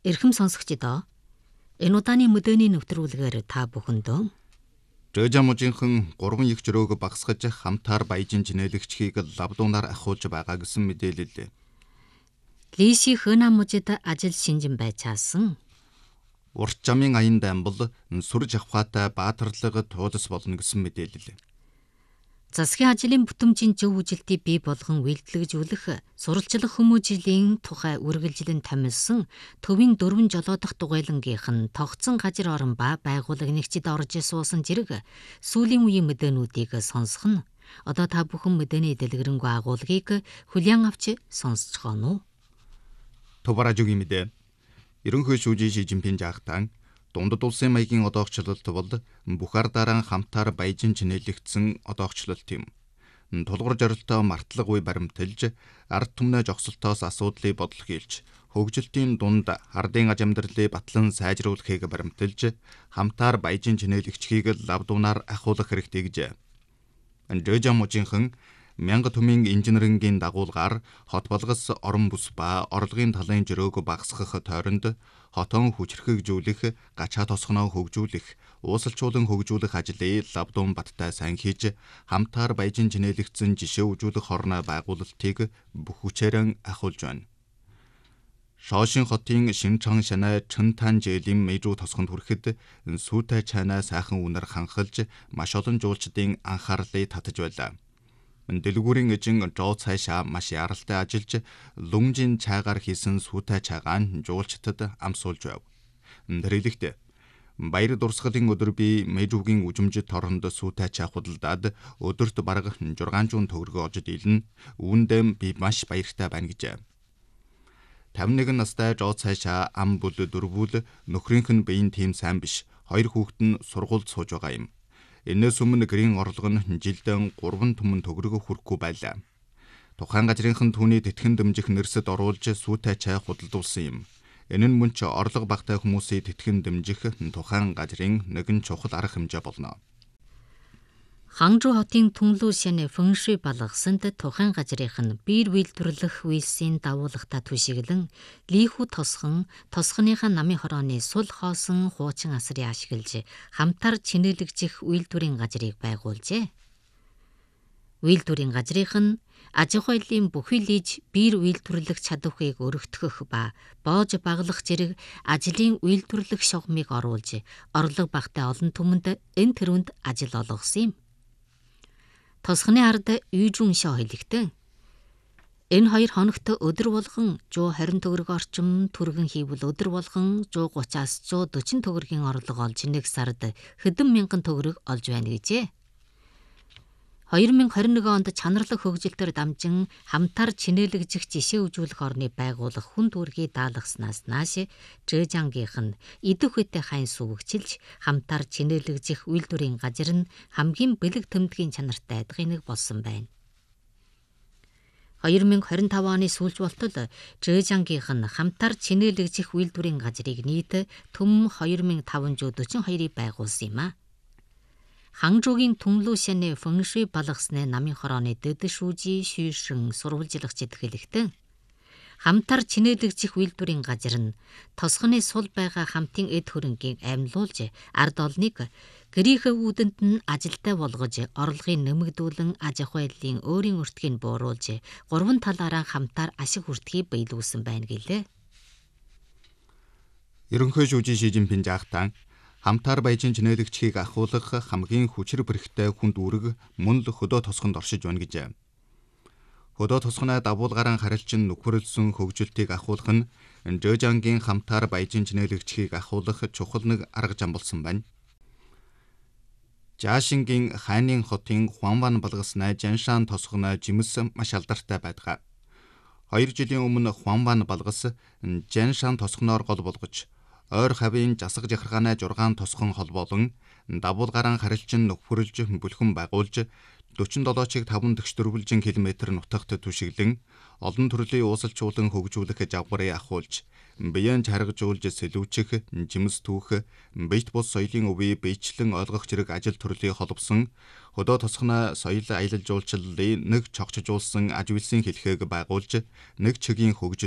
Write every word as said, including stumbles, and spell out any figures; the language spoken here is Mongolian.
Эрхэм сонсогчдоо энэ удааны мэдээний нэвтрүүлгээр та бүхэндөө Жожамужийнхан гурван их жөрөөг багсгаж хамтаар баяжин чинээлэгчхийг лавдуунаар ахуулж байгаа гэсэн мэдээлэл. Лиши Хönамужид ажил шинжин байчаасан. Урт жамын аян дамбал сүрж авахаатай баатарлаг туулас болно гэсэн мэдээлэл. Засгийн ажлын бүтэмжийн зөв үжилтийг бий болгон үйлдэлжүүлэх сурвалжлах хүмүүжлийн тухай үргэлжлэн томилсон төвийн дөрвөн жолоодох дугуйлангийнх нь тогтсон газар орон ба байгууллага нэгчид орж суусан зэрэг сүүлийн үеийн мэдээнүүдийг сонсох нь. Одоо та бүхэн мэдээний дэлгэрэнгүй агуулгыг хүлээн авч сонсцгоно уу? Товаражугийн мэдээ. Ерөнхий шүүжийн Ши Жинпин жаахтан Дундад улсын маягийн одоогчлолт бол Бүхардараа хамтаар баяжин чинээлэгдсэн одоогчлолт юм. Тулгуур зорилтоо мартлаг үе баримталж, ард түмнээ жогсолтоос асуудлыг бодлохийлж, хөгжилтийн дунд ардын аж амьдралыг батлан сайжруулахыг баримталж, хамтаар баяжин чинээлэгчхийг лавдуунаар ахуулах хэрэгтэй гэж. Жожамужийнхан мянга түмийн инженерингийн дагуулгаар хот болгос орон бүс ба орлогын талын жөрөөг багасгах тойронд хотон хүчрхэгжүүлэх, гачаа тосгоноо хөгжүүлэх, уусалчуулан хөгжүүлэх ажлыг лавдуун баттай сайн хийж хамтаар баяжин чинээлэгдсэн жишээ үзүүлэх хорноо байгуулалтыг бүх хүчээрэн ахуулж байна. Шоошин хотын Шинчан шанаа Чэнтан жээлийн мэйжүү тосгонд хүрэхэд сүйтэй чанаа сайхан үнэр ханхалж маш олон жуулчдын анхаарлыг татаж байлаа. Дэлгүүрийн эжин Жоо цаашаа маш яралтай ажиллаж лүнжин чаагаар хийсэн сүйтэй чаагаа жуулчдад амсуулж байв. Тэрэлэгт баяр дурсгалын өдөр би мэйжүүгийн үжимжит торхонд сүйтэй чаа худалдаад өдөрт бараг жургаанжуун төгрөгөө олж дийлэн үүндээ би маш баяртай байна гэж. таван нэгэн настай Жоо цаашаа ам бүл дөрвүүл нөхрийнх нь биеийн тийм сайн биш. Хоёр хүүхэд нь сургуульд сууж байгаа юм. Энээс өмнө гэрийн орлого нь жилдээ гурван түмэн төгрөгө хүрэхгүй байлаа. Тухайн газрынхан түүний тэтгэн дэмжих нэрсэд оруулж сүйтэй чай худалдуулсан юм. Энэ нь мөн ч орлого багтай хүмүүсийг тэтгэн дэмжих тухайн газрын нэгэн чухал арга хэмжээ болно. Ханчжоу хотын Түнлүшэн фэншуй балгасанд тухайн газрынх нь биер үйлдвэрлэх үйлсийн дагуулгатай түшиглэн лихүү тосхон тосхоныхаа намын хорооны сул хоосон хуучин асрыг ашиглаж хамтар чинээлэгжих үйлдвэрийн газрыг байгуулжээ. Үйлдвэрийн газрынх нь аж ахуйлын бүхий лиж биер үйлдвэрлэх чадварыг өргөтгөх ба боож баглах зэрэг ажлын үйлдвэрлэх шугамыг оруулж орлого багтай олон түмэнд энэ төрөнд ажил олгосон юм. Тосхны ард үйжүүн шоо хэлэгтэн. Энэ хоёр хоногт өдөр болгон жоо хорин төгрөг орчим түргэн хийвэл өдөр болгон жоо гуцаас жоо дөрвөн төгрөгийн орлого олж нэг сард хэдэн мянган төгрөг олж байна гэжээ. хоёр мянга хорин нэгэн онд чанарлаг хөгжилтөөр дамжин хамтар чинээлэгжих жишээ үзүүлэх орны байгуулах хүн төргийг даалгаснаас нааш Жожамгийнх нь идэх үедээ хайн сүвгчилж хамтар чинээлэгжих үйлдвэрийн газар нь хамгийн бэлэг тэмдгийн чанартай адгын нэг болсон байна. хоёр мянга хорин таван оны сүүлч болтол Жожамгийнх нь хамтар чинээлэгжих үйлдвэрийн газрыг нийт төм хоёр мянга таван жүз дөрвөн хоёрыг байгуулсан юм а. Ханчжоугийн Түнлүшэн фэншуй балгасны намын хорооны дэд шүүжи шүүшин сурвалжлагчид хэлэхдээ хамтар чинээлэгжих үйлдвэрийн газар нь тосхоны сул байгаа хамтын эд хөрөнгийг амьлуулж ард олныг гэрийнхээ үүдэнд нь ажилтай болгож орлогыг нэмэгдүүлэн аж ахуйлын өөрийн өртгийг бууруулж гурван талаараа хамтаар ашиг хүртэхийг биелүүлсэн байна гэлээ. Ерөнхий шүүжийн Ши Жинпин жаахтан хамтаар баяжин чинээлэгчхийг ахуулах хамгийн хүчээр бэрхтэй хүнд үүрэг мөн л хөдөө тосгонд оршиж байна гэж. Хөдөө тосгоноо дагуулгаараа харилцан нөхөрлсөн хөгжилтийг ахуулах нь Жожамгийн хамтаар баяжин чинээлэгчхийг ахуулах чухал нэг арга зам болсон байна. Жаашингийн Хайнын хотын Хуанван балгаснаа Жаншан тосгоноо жимс маш алдартай байдаг. Хоёр жилийн өмнө Хуанван балгас Жаншан тосгоноор гол болгож ойр хавийн засаг жахаргааны жургаан тосхон холбоолон дагуулгаараа харилцан нөхөрлж бүлхэн байгуулж дөрвөн долоочийг таван дэх дөрвөлжин километр нутагт түшиглэн олон төрлийн уусалчуулан хөгжүүлэх жавгарыг ахуулж биеэн чаргажуулж сэлүүчих жимс түүх бийт бус соёлын өвийг биечлэн ойлгох зэрэг ажил төрлийг холбосон хөдөө тосгоноо соёл аялал жуулчлалын нэг чогчжуулсан аж үйлсийн хэлхээг байгуулж нэг чигийн хөгжил